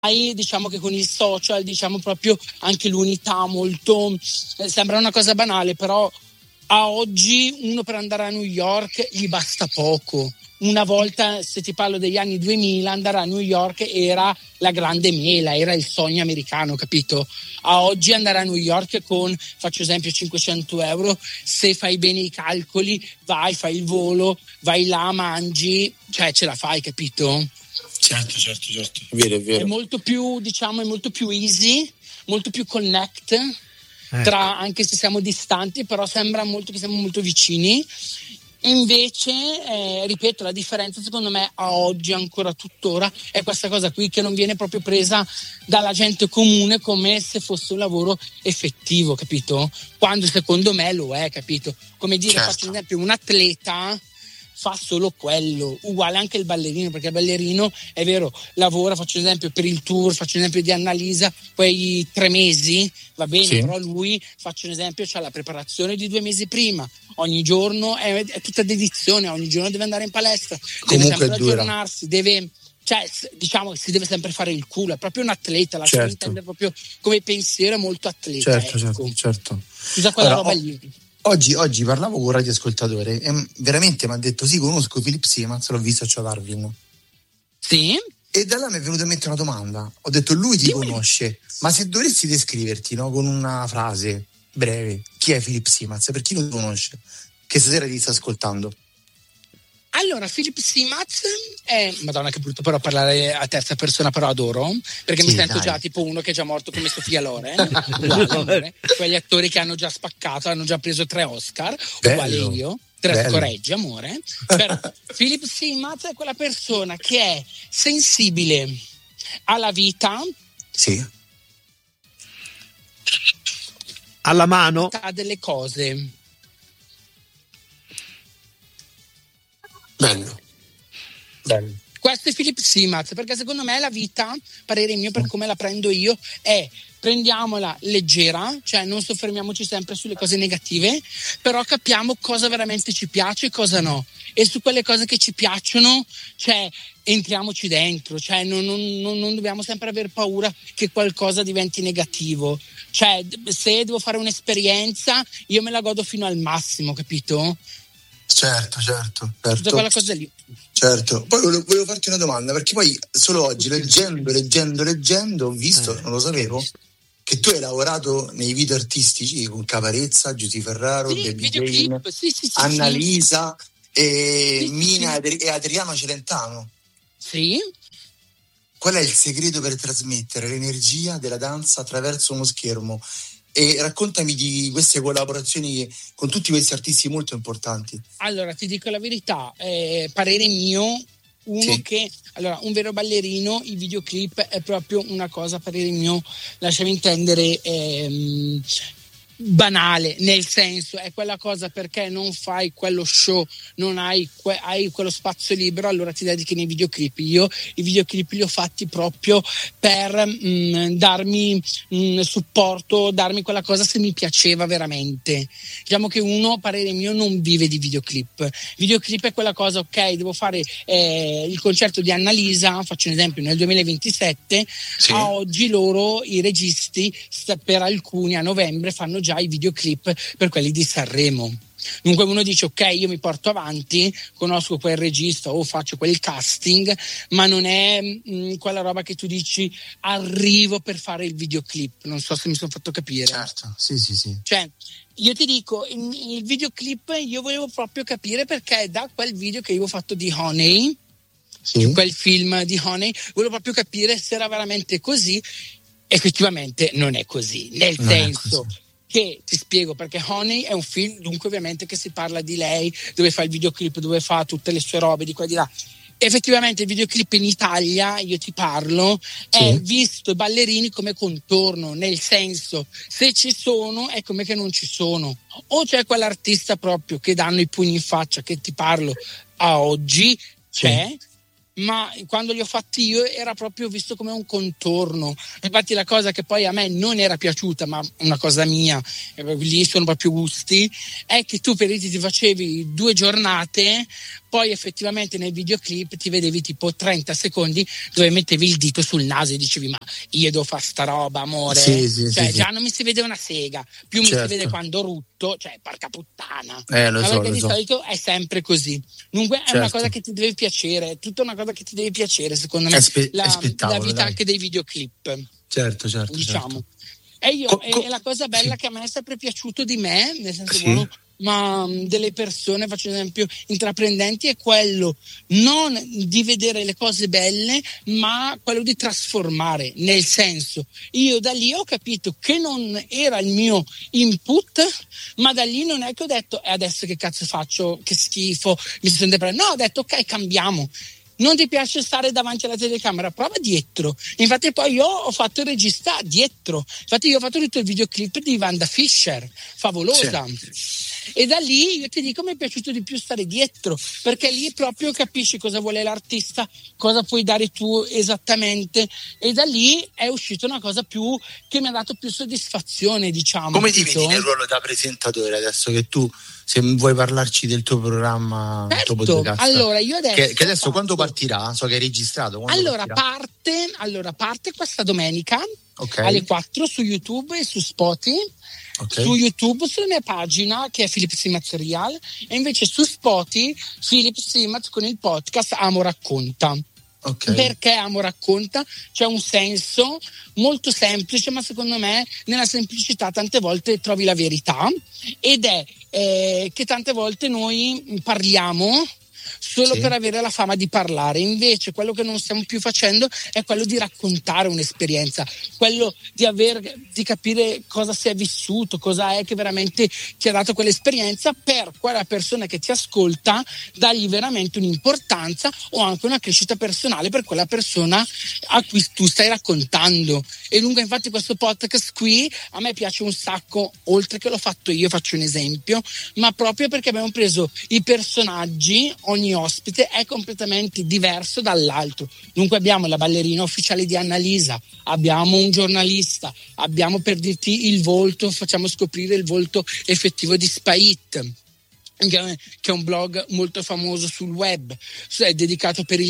diciamo che con il social, diciamo proprio anche l'unità molto, sembra una cosa banale, però a oggi uno per andare a New York gli basta poco. Una volta, se ti parlo degli anni 2000, andare a New York era la grande mela, era il sogno americano, capito? A oggi andare a New York con, faccio esempio, 500 euro, se fai bene i calcoli, vai, fai il volo, vai là, mangi, cioè ce la fai, capito? Certo. È vero. È molto più, diciamo, è molto più easy, molto più connect, tra, anche se siamo distanti, però sembra molto che siamo molto vicini. Invece, ripeto, la differenza secondo me a oggi, ancora tuttora, è questa cosa qui che non viene proprio presa dalla gente comune come se fosse un lavoro effettivo, capito? Quando secondo me lo è, capito? Come dire, faccio un esempio, un atleta fa solo quello, uguale anche il ballerino, perché il ballerino è vero, lavora, faccio esempio per il tour, faccio esempio di Annalisa, quei 3 mesi, va bene, sì. Però lui, faccio un esempio, c'ha la preparazione di 2 mesi prima, ogni giorno è tutta dedizione, ogni giorno deve andare in palestra, deve sempre aggiornarsi, cioè diciamo si deve sempre fare il culo, è proprio un atleta, lasciami intendere proprio come pensiero, è molto atleta. Certo. Scusa quella roba lì. Oggi parlavo con un radioascoltatore e veramente mi ha detto sì, conosco Philip Simmons, l'ho visto a Darwin. Sì? E da là mi è venuta in mente una domanda. Ho detto lui ti conosce, ma se dovessi descriverti, no, con una frase breve, chi è Philip Simmons? Per chi non lo conosce, che stasera ti sta ascoltando? Allora, Philip Simmons è, madonna che brutto però parlare a terza persona, però adoro, perché mi sento già tipo uno che è già morto come Sofia Loren, uguale, quegli attori che hanno già spaccato, hanno già preso 3 Oscar, uguale io, 3 scoreggi, amore. Però Philip Simmons è quella persona che è sensibile alla vita, sì, alla mano delle cose. Bello. Questo è Philip Simmons, perché secondo me la vita, parere mio per come la prendo io, è prendiamola leggera, cioè non soffermiamoci sempre sulle cose negative, però capiamo cosa veramente ci piace e cosa no, e su quelle cose che ci piacciono, cioè entriamoci dentro, cioè non dobbiamo sempre aver paura che qualcosa diventi negativo, cioè se devo fare un'esperienza io me la godo fino al massimo, capito? Certo. Tutta quella cosa lì. Certo, poi volevo farti una domanda, perché poi solo oggi leggendo ho visto, non lo sapevo, che tu hai lavorato nei video artistici con Caparezza, Giusy Ferraro, Baby Jane, Annalisa e Mina e Adriano Celentano. Sì. Qual è il segreto per trasmettere l'energia della danza attraverso uno schermo? E raccontami di queste collaborazioni con tutti questi artisti molto importanti. Allora, ti dico la verità, parere mio, allora, un vero ballerino, il videoclip è proprio una cosa, parere mio, lasciami intendere, banale, nel senso è quella cosa, perché non fai quello show, non hai quello spazio libero, allora ti dedichi nei videoclip. Io i videoclip li ho fatti proprio per darmi supporto, darmi quella cosa se mi piaceva veramente. Diciamo che uno, parere mio, non vive di videoclip. Videoclip è quella cosa, ok, devo fare il concerto di Annalisa, faccio un esempio, nel 2027, a oggi loro, i registi, per alcuni a novembre fanno già i videoclip per quelli di Sanremo. Dunque uno dice ok, io mi porto avanti, conosco quel regista o faccio quel casting, ma non è quella roba che tu dici arrivo per fare il videoclip. Non so se mi sono fatto capire. Certo, sì. Cioè, io ti dico, il videoclip io volevo proprio capire, perché da quel video che io ho fatto di Honey, quel film di Honey, volevo proprio capire se era veramente così. Effettivamente non è così, nel senso che ti spiego, perché Honey è un film, dunque ovviamente che si parla di lei, dove fa il videoclip, dove fa tutte le sue robe di qua e di là. Effettivamente il videoclip in Italia, io ti parlo, è visto i ballerini come contorno, nel senso, se ci sono è come che non ci sono, o c'è quell'artista proprio che danno i pugni in faccia, che ti parlo a oggi, c'è, ma quando li ho fatti io era proprio visto come un contorno. Infatti la cosa che poi a me non era piaciuta, ma una cosa mia, lì sono proprio gusti, è che tu per esempio ti facevi 2 giornate, poi effettivamente nel videoclip ti vedevi tipo 30 secondi dove mettevi il dito sul naso e dicevi ma io devo fare sta roba, amore. Cioè già non mi si vede una sega, più mi si vede quando rutto, cioè porca puttana. Lo so, perché di solito è sempre così. Dunque è una cosa che ti deve piacere, è tutta una cosa che ti deve piacere, secondo me, la vita anche dei videoclip. Certo. Diciamo. E la cosa bella che a me è sempre piaciuto di me, nel senso buono, ma delle persone, faccio esempio, intraprendenti, è quello non di vedere le cose belle, ma quello di trasformare, nel senso, io da lì ho capito che non era il mio input, ma da lì non è che ho detto adesso che cazzo faccio, che schifo, mi sento depresso. No, ho detto ok, cambiamo. Non ti piace stare davanti alla telecamera? Prova dietro. Infatti poi io ho fatto il regista dietro. Infatti io ho fatto tutto il videoclip di Wanda Fisher, favolosa. E da lì io ti dico mi è piaciuto di più stare dietro, perché lì proprio capisci cosa vuole l'artista, cosa puoi dare tu esattamente, e da lì è uscita una cosa più che mi ha dato più soddisfazione, diciamo. Come ti vedi nel ruolo da presentatore adesso, che tu, se vuoi parlarci del tuo programma, certo, tuo podcast? Allora io adesso che adesso quando partirà? So che hai registrato. Allora parte questa domenica alle 4 su YouTube e su Spotify. Su YouTube sulla mia pagina che è Philip Simaz Real, e invece su Spotify Philip Simaz con il podcast Amo Racconta. Perché Amo Racconta? C'è un senso molto semplice, ma secondo me nella semplicità tante volte trovi la verità, ed è che tante volte noi parliamo solo per avere la fama di parlare, invece quello che non stiamo più facendo è quello di raccontare un'esperienza, quello di capire cosa si è vissuto, cosa è che veramente ti ha dato quell'esperienza, per quella persona che ti ascolta dargli veramente un'importanza o anche una crescita personale per quella persona a cui tu stai raccontando. E dunque infatti questo podcast qui a me piace un sacco, oltre che l'ho fatto io, faccio un esempio, ma proprio perché abbiamo preso i personaggi, ogni ospite è completamente diverso dall'altro. Dunque abbiamo la ballerina ufficiale di Annalisa, abbiamo un giornalista, abbiamo, per dirti il volto, facciamo scoprire il volto effettivo di Spait, che è un blog molto famoso sul web, è dedicato per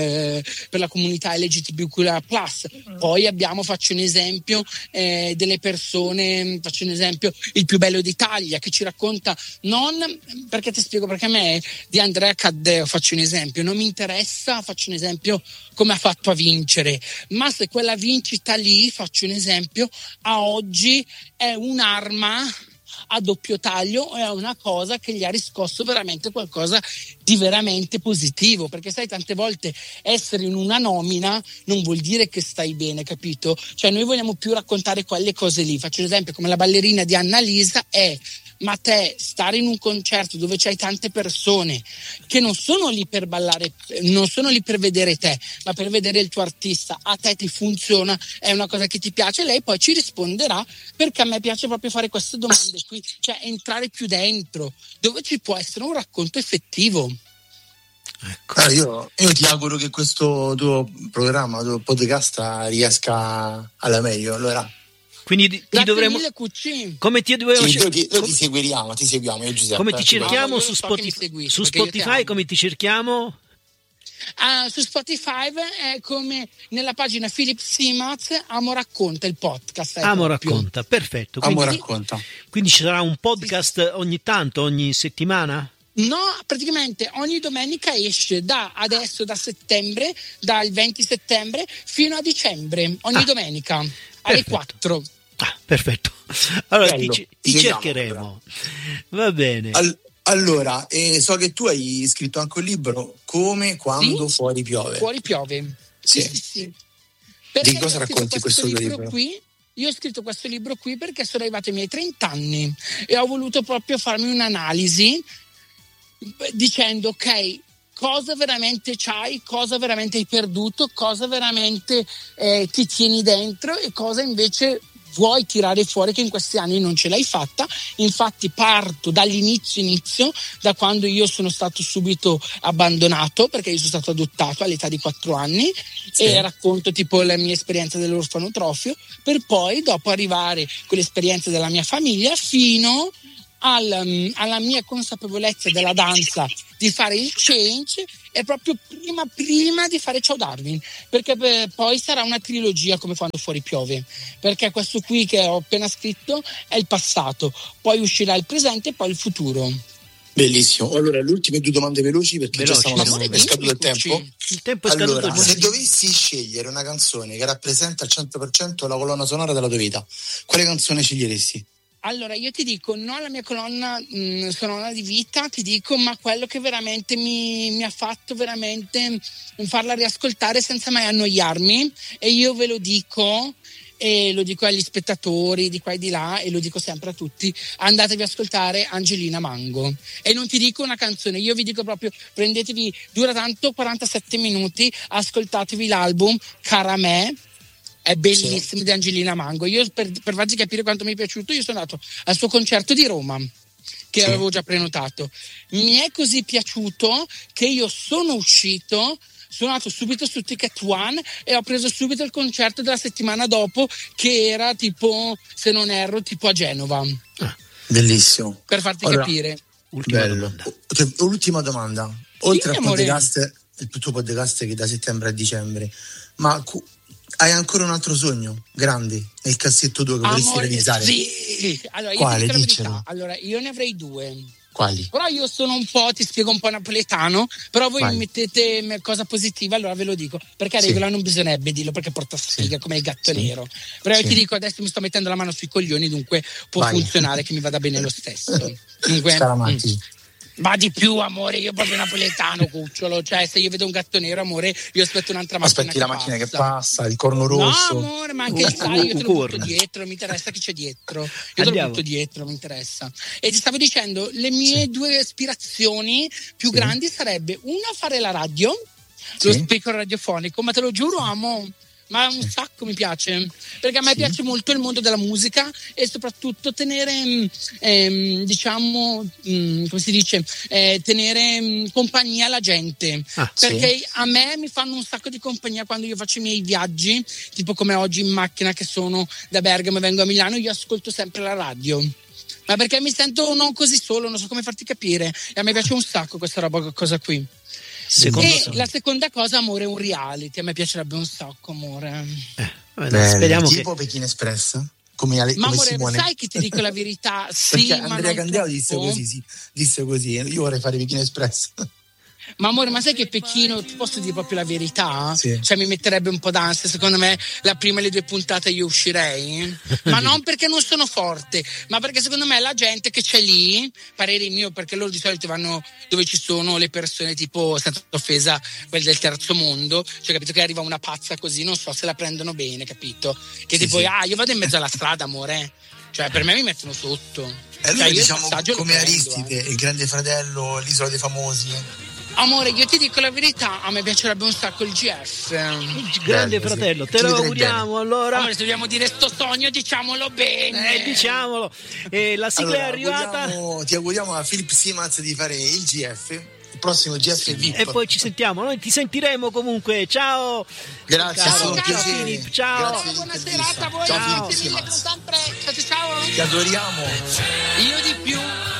la comunità LGBTQ+. Poi abbiamo, faccio un esempio, delle persone, faccio un esempio, il più bello d'Italia, che ci racconta, non perché ti spiego, perché a me di Andrea Caddeo, faccio un esempio, non mi interessa, faccio un esempio, come ha fatto a vincere, ma se quella vincita lì, faccio un esempio, a oggi è un'arma a doppio taglio, è una cosa che gli ha riscosso veramente qualcosa di veramente positivo, perché sai, tante volte essere in una nomina non vuol dire che stai bene, capito? Cioè noi vogliamo più raccontare quelle cose lì. Faccio l'esempio come la ballerina di Annalisa ma te stare in un concerto dove c'hai tante persone che non sono lì per ballare, non sono lì per vedere te, ma per vedere il tuo artista, a te ti funziona, è una cosa che ti piace, lei poi ci risponderà, perché a me piace proprio fare queste domande qui, cioè entrare più dentro, dove ci può essere un racconto effettivo. Ecco. Io ti auguro che questo tuo programma, tuo podcast riesca alla meglio. Allora, quindi ti dovremo, come ti dovremo, noi ti seguiamo io Giuseppe. Come ti cerchiamo su Spotify? Su Spotify come ti cerchiamo? Su Spotify è come nella pagina Philip Simaz Amo Racconta, il podcast. Amo Racconta, perfetto. Quindi ci sarà un podcast ogni tanto, ogni settimana? No, praticamente ogni domenica esce da settembre, dal 20 settembre fino a dicembre, ogni domenica alle 4. Perfetto. Allora ti cercheremo. Va bene. Allora, so che tu hai scritto anche un libro, Come quando fuori piove. Fuori piove. Sì. Di cosa racconti questo libro? Io ho scritto questo libro qui perché sono arrivato ai miei 30 anni e ho voluto proprio farmi un'analisi dicendo ok, cosa veramente c'hai, cosa veramente hai perduto, cosa veramente ti tieni dentro e cosa invece vuoi tirare fuori, che in questi anni non ce l'hai fatta. Infatti parto dall'inizio, da quando io sono stato subito abbandonato, perché io sono stato adottato all'età di 4 anni, e racconto tipo la mia esperienza dell'orfanotrofio, per poi dopo arrivare con l'esperienza della mia famiglia fino alla mia consapevolezza della danza, di fare il change, e proprio prima di fare Ciao Darwin, perché poi sarà una trilogia come Quando fuori piove, perché questo qui che ho appena scritto è il passato, poi uscirà il presente e poi il futuro. Bellissimo. Allora, le ultime 2 domande veloci, perché già è scaduto il tempo. Il tempo è scaduto. Allora, se dovessi scegliere una canzone che rappresenta al 100% la colonna sonora della tua vita, quale canzone sceglieresti? Allora, io ti dico, non la mia colonna sonora di vita, ti dico, ma quello che veramente mi ha fatto veramente farla riascoltare senza mai annoiarmi, e io ve lo dico, e lo dico agli spettatori di qua e di là, e lo dico sempre a tutti: andatevi ad ascoltare Angelina Mango. E non ti dico una canzone, io vi dico proprio, prendetevi, dura tanto, 47 minuti, ascoltatevi l'album Caramè. È bellissimo, di Angelina Mango. Io per farti capire quanto mi è piaciuto, io sono andato al suo concerto di Roma, che avevo già prenotato. Mi è così piaciuto che io sono andato subito su Ticket One e ho preso subito il concerto della settimana dopo, che era tipo, se non erro, tipo a Genova. Bellissimo. Per farti capire. Ultima domanda. Oltre al podcast, il tuo podcast che da settembre a dicembre, ma hai ancora un altro sogno grande nel cassetto tuo che vorresti realizzare? Sì. Allora, quale? Allora, io ne avrei 2. Quali? Però io sono ti spiego un po' napoletano, però voi mi mettete cosa positiva, allora ve lo dico, perché a regola non bisognerebbe dirlo, perché porta sfiga come il gatto nero. Però io ti dico, adesso mi sto mettendo la mano sui coglioni, dunque può funzionare che mi vada bene lo stesso. Dunque, ma di più, amore, io proprio napoletano, cucciolo, cioè se io vedo un gatto nero, amore, io aspetto un'altra macchina. Aspetti la macchina che passa, il corno rosso. No, amore, ma anche il sale, io te lo butto dietro, mi interessa chi c'è dietro. Io te lo butto dietro, mi interessa. E ti stavo dicendo, le mie 2 aspirazioni più grandi sarebbe una, fare la radio, lo speaker radiofonico, ma te lo giuro, amo. Ma un sacco mi piace, perché a me piace molto il mondo della musica, e soprattutto tenere diciamo come si dice, tenere compagnia alla gente, perché a me mi fanno un sacco di compagnia quando io faccio i miei viaggi, tipo come oggi in macchina, che sono da Bergamo e vengo a Milano, io ascolto sempre la radio, ma perché mi sento non così solo, non so come farti capire, e a me piace un sacco questa cosa qui. La seconda cosa, amore, è un reality. A me piacerebbe un sacco, amore. Speriamo tipo Pechino Express? Ma amore, Simone. sai che ti dico la verità? Sì, perché Andrea Candeo disse così. Io vorrei fare Pechino Express. Ma amore, ma sai che Pechino, ti posso dire proprio la verità? Cioè mi metterebbe un po' d'ansia, secondo me la prima e le 2 puntate io uscirei, ma non perché non sono forte, ma perché secondo me la gente che c'è lì, parere mio, perché loro di solito vanno dove ci sono le persone tipo, senza offesa, quelle del terzo mondo, cioè capito, che arriva una pazza così, non so se la prendono bene, capito? Che tipo, io vado in mezzo alla strada, amore, cioè per me mi mettono sotto. Allora diciamo come Aristide, il Grande Fratello, l'Isola dei Famosi. Amore, io ti dico la verità, a me piacerebbe un sacco il GF. Il Grande Fratello, te lo auguriamo allora. Amore, se dobbiamo dire sto sogno, diciamolo bene. Diciamolo. La sigla è arrivata. Ti auguriamo a Philip Simmons di fare il GF, il prossimo GF VIP. E poi ci sentiamo, noi ti sentiremo comunque. Ciao. Grazie, ciao Philip, ciao. Grazie, buona serata a voi. Ciao, sempre. Ciao. Ti adoriamo. Io di più.